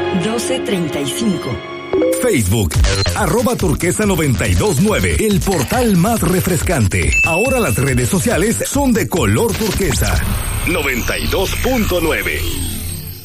12:35. Facebook, @turquesa929, el portal más refrescante. Ahora las redes sociales son de color turquesa. 92.9.